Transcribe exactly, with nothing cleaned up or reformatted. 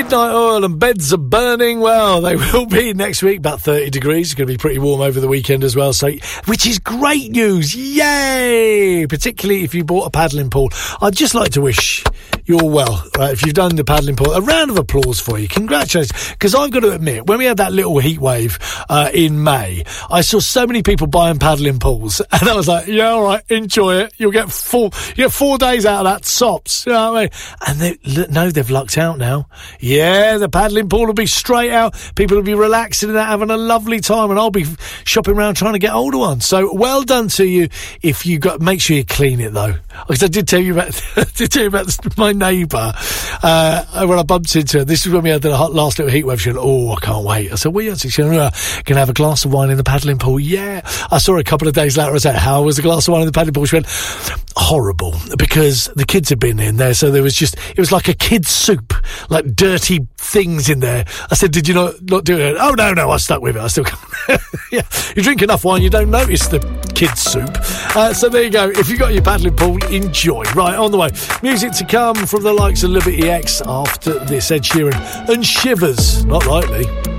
midnight oil and beds are burning. Well, they will be next week, about thirty degrees. It's going to be pretty warm over the weekend as well, so which is great news. Yay! Particularly if you bought a paddling pool. I'd just like to wish you all well. Right, if you've done the paddling pool, a round of applause for you. Congratulations. Because I've got to admit, when we had that little heat wave uh, in May, I saw so many people buying paddling pools, and I was like, yeah, all right, enjoy it. You'll get four, you get four days out of that, sops. You know what I mean? And they, no, they've lucked out now. Yeah, the paddling pool will be straight out. People will be relaxing and having a lovely time, and I'll be shopping around trying to get older ones. So well done to you. If you got, make sure you clean it though, because I did tell you about, did tell you about my neighbour uh, when I bumped into her. This is when we had the last little heat wave. She went, "Oh, I can't wait." I said, "Well, yeah." She said, "Oh, "Can I have a glass of wine in the paddling pool?" Yeah. I saw her a couple of days later. I said, "How was the glass of wine in the paddling pool?" She went, "Horrible," because the kids had been in there, so there was just, it was like a kid's soup, like dirty things in there. I said, "Did you not not do it?" "Oh, no, no, I stuck with it. I still." Yeah, you drink enough wine, you don't notice the kids' soup. Uh, so there you go. If you got your paddling pool, enjoy. Right, on the way, music to come from the likes of Liberty X after this. Ed Sheeran and Shivers. Not likely.